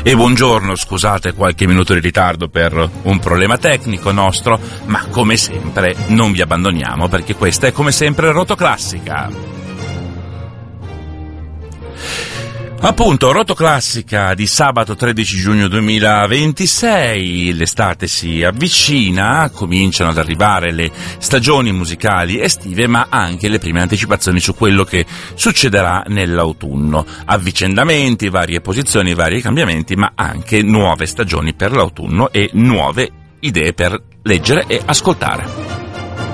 E buongiorno, scusate qualche minuto di ritardo per un problema tecnico nostro, ma come sempre non vi abbandoniamo perché questa è come sempre Rotoclassica. Appunto, Rotoclassica di sabato 13 giugno 2026, l'estate si avvicina, cominciano ad arrivare le stagioni musicali estive, ma anche le prime anticipazioni su quello che succederà nell'autunno. Avvicendamenti, varie posizioni, vari cambiamenti, ma anche nuove stagioni per l'autunno e nuove idee per leggere e ascoltare.